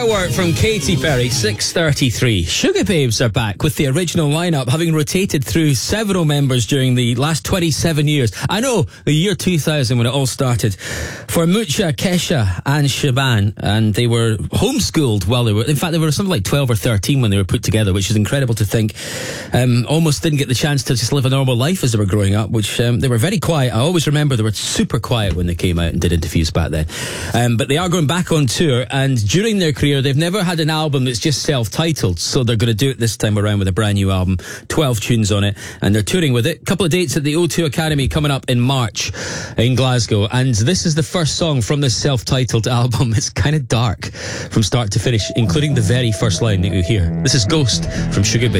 Hour from Katy Perry, 6:33. Sugababes are back with the original lineup, having rotated through several members during the last 27 years. I know, the year 2000 when it all started. For Mucha, Kesha and Shaban, and they were homeschooled while they were, in fact they were something like 12 or 13 when they were put together, which is incredible to think. Almost didn't get the chance to just live a normal life as they were growing up, which they were very quiet. I always remember they were super quiet when they came out and did interviews back then. But they are going back on tour, and during their career they've never had an album that's just self-titled, so they're going to do it this time around with a brand new album, 12 tunes on it, and they're touring with it. A couple of dates at the O2 Academy coming up in March in Glasgow, and this is the first song from this self-titled album. It's kind of dark from start to finish, including the very first line that you hear. This is Ghost from Sugababes.